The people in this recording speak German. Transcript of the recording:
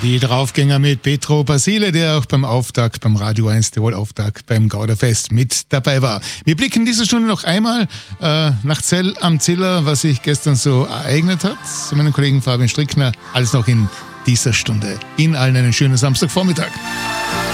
Die Draufgänger mit Petro Basile, der auch beim Auftakt, beim Radio 1 Tirol Auftakt beim Gauderfest mit dabei war. Wir blicken diese Stunde noch einmal nach Zell am Ziller, was sich gestern so ereignet hat. Zu meinem Kollegen Fabian Strickner, alles noch in dieser Stunde. Ihnen allen einen schönen Samstagvormittag.